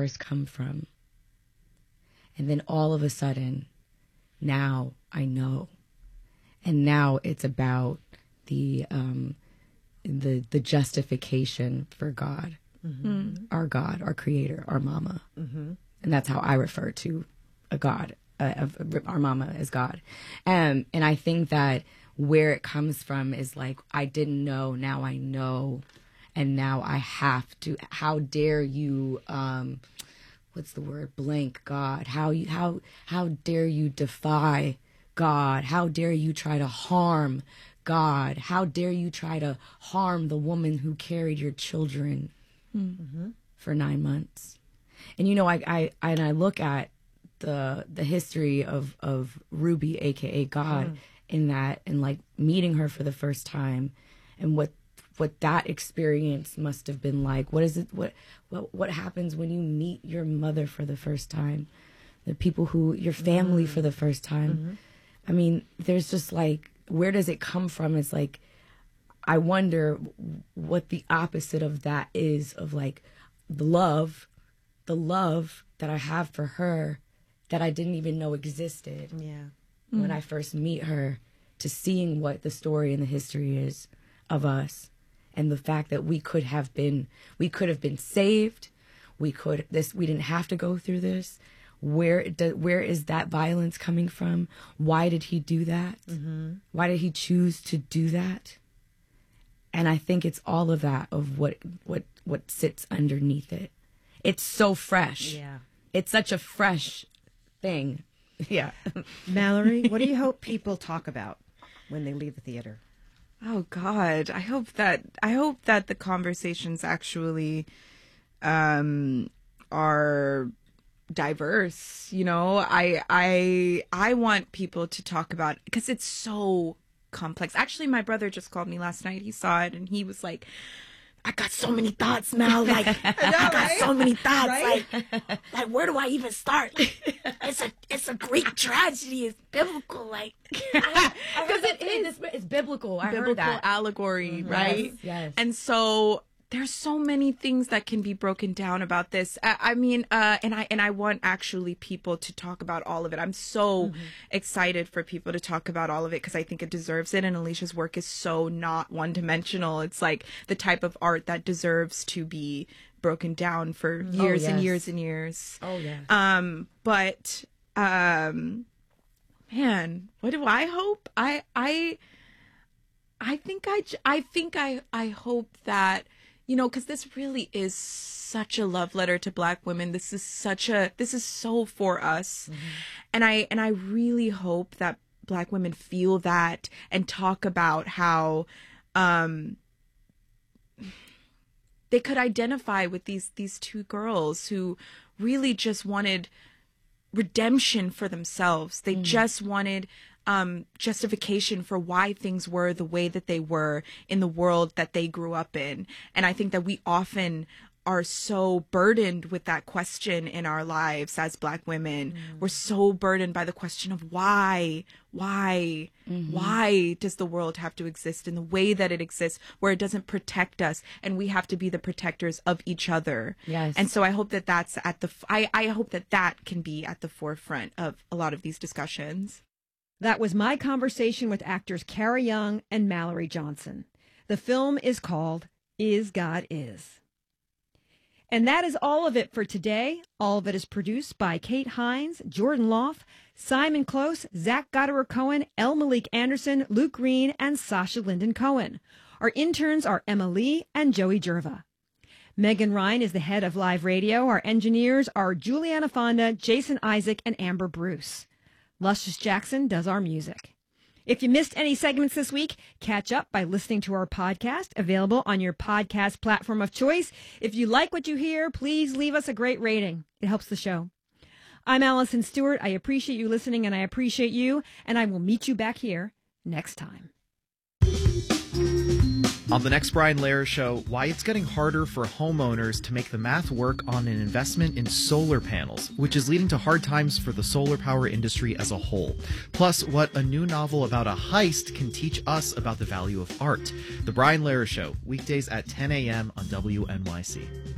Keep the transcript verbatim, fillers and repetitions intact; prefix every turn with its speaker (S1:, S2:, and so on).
S1: first come from? And then all of a sudden, now I know. And now it's about the um, the the justification for God, mm-hmm. our God, our creator, our mama. Mm-hmm. And that's how I refer to a God, uh, of our mama as God. Um, and I think that where it comes from is like, I didn't know, now I know. And now I have to, how dare you, um, what's the word, blank God, how you, how, how dare you defy God? How dare you try to harm God? How dare you try to harm the woman who carried your children mm-hmm. for nine months? And, you know, I, I, I, and I look at the, the history of, of Ruby, A K A God, mm. in that, and like meeting her for the first time, and what, what that experience must have been like. What is it? What, what, what happens when you meet your mother for the first time? The people who, your family mm. for the first time. Mm-hmm. I mean, there's just like, where does it come from? It's like, I wonder what the opposite of that is, of like the love, the love that I have for her that I didn't even know existed. Yeah. Mm. When I first meet her, to seeing what the story and the history is of us, and the fact that we could have been, we could have been saved. We could, this, we didn't have to go through this. Where do, where is that violence coming from? Why did he do that? Mm-hmm. Why did he choose to do that? And I think it's all of that, of what what what sits underneath it. It's so fresh. Yeah. It's such a fresh thing. Yeah.
S2: Mallory, what do you hope people talk about when they leave the theater?
S3: Oh God, I hope that I hope that the conversations actually um, are diverse. You know, I I I want people to talk about, because it's so complex. Actually, my brother just called me last night. He saw it and he was like, I got so many thoughts, Mel. Like, I, know, I got right? so many thoughts. Right? Like, like, where do I even start? It's a, it's a Greek tragedy. It's biblical. Like, because it is.
S1: It's, it's biblical. I
S3: biblical
S1: heard that.
S3: allegory,
S1: Mm-hmm.
S3: right?
S1: Yes, yes.
S3: And so there's so many things that can be broken down about this. I, I mean, uh, and I and I want actually people to talk about all of it. I'm so mm-hmm. excited for people to talk about all of it, because I think it deserves it. And Alicia's work is so not one dimensional. It's like the type of art that deserves to be broken down for years oh, yes. and years and years.
S1: Oh yeah.
S3: Um, but um, man, what do I hope? I I I think I I think I I hope that, you know, because this really is such a love letter to Black women. This is such a, this is so for us. Mm-hmm. And I, and I really hope that Black women feel that and talk about how, um, they could identify with these, these two girls who really just wanted redemption for themselves. They mm-hmm. just wanted Um, justification for why things were the way that they were in the world that they grew up in. And I think that we often are so burdened with that question in our lives as Black women. Mm. We're so burdened by the question of why, why, mm-hmm. why does the world have to exist in the way that it exists, where it doesn't protect us, and we have to be the protectors of each other.
S1: Yes.
S3: And so I hope that that's at the, I, I hope that that can be at the forefront of a lot of these discussions.
S2: That was my conversation with actors Cara Young and Mallory Johnson. The film is called Is God Is. And that is all of it for today. All of it is produced by Kate Hines, Jordan Loff, Simon Close, Zach Goddard-Cohen, El Malik Anderson, Luke Green, and Sasha Linden Cohen. Our interns are Emma Lee and Joey Jerva. Megan Ryan is the head of live radio. Our engineers are Juliana Fonda, Jason Isaac, and Amber Bruce. Luscious Jackson does our music. If you missed any segments this week, catch up by listening to our podcast, available on your podcast platform of choice. If you like what you hear, please leave us a great rating. It helps the show. I'm Allison Stewart. I appreciate you listening, and I appreciate you, and I will meet you back here next time.
S4: On the next Brian Lehrer Show, why it's getting harder for homeowners to make the math work on an investment in solar panels, which is leading to hard times for the solar power industry as a whole. Plus, what a new novel about a heist can teach us about the value of art. The Brian Lehrer Show, weekdays at ten a.m. on W N Y C.